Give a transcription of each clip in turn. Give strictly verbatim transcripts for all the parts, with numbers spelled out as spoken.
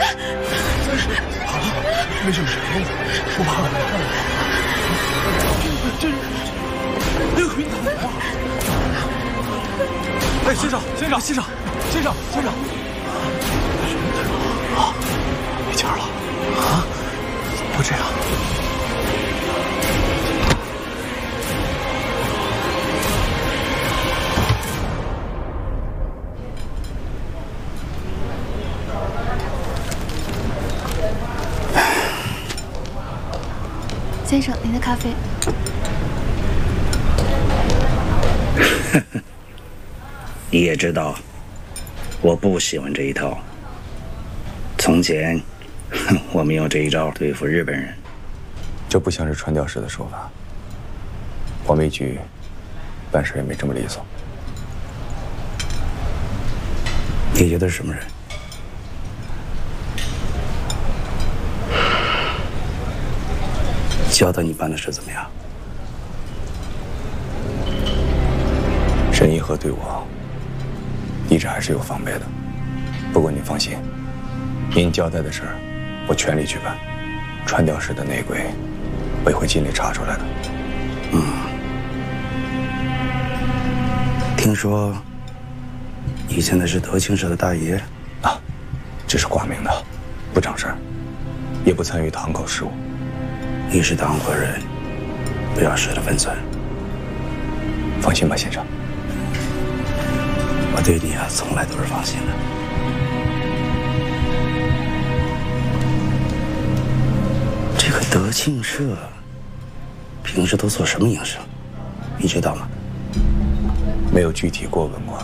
好了，没事没事，不怕了。这那个可以打电话。哎，先生，先生，先生，先生，先生，啊，没劲儿了啊！怎么会这样？ 先生，您的咖啡。 你也知道，我不喜欢这一套。从前，我们用这一招对付日本人， 这不像是传教士的说法。黄梅菊办事也没这么利索。 你觉得是什么人？ 交代你办的事怎么样？ 沈一和对我一直还是有防备的，不过您放心，您交代的事儿，我全力去办。传教士的内鬼，我也会尽力查出来的。 嗯，听说你现在是德庆社的大爷啊，这是挂名的，不掌事儿，也不参与堂口事务。 你是当国人，不要失了分寸。 放心吧，先生。 我对你啊，从来都是放心的。这个德庆社平时都做什么营生，你知道吗？ 没有具体过问过，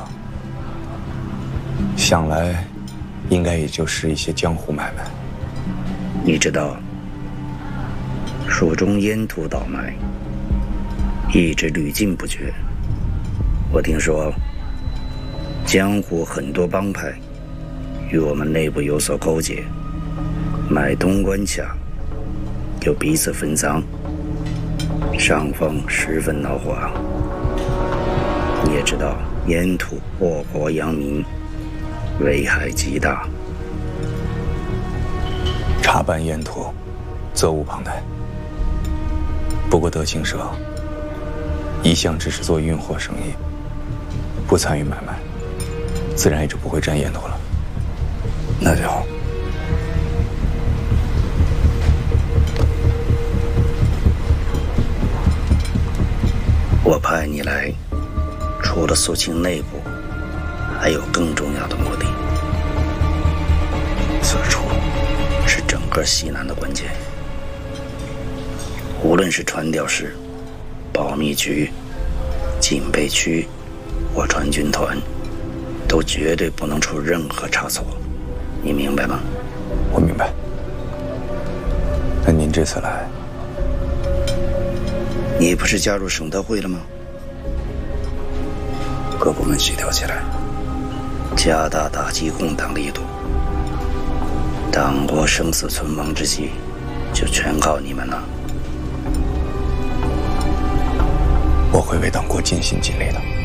想来应该也就是一些江湖买卖。 你知道？ 蜀中烟土倒卖，一直屡禁不绝。我听说，江湖很多帮派与我们内部有所勾结，买东关卡，又彼此分赃，上方十分恼火啊。你也知道，烟土祸国殃民，危害极大。 查办烟土，责无旁贷。 不过德庆社一向只是做运货生意，不参与买卖，自然也就不会沾烟土了。 那就好。我派你来，除了肃清内部，还有更重要的目的。此处是整个西南的关键。 无论是传调室、保密局、警备区或传军团，都绝对不能出任何差错，你明白吗？ 我明白。那您这次来， 你不是加入省德会了吗？各部门协调起来，加大打击共党力度。党国生死存亡之际，就全靠你们了。 我会为党国尽心尽力的。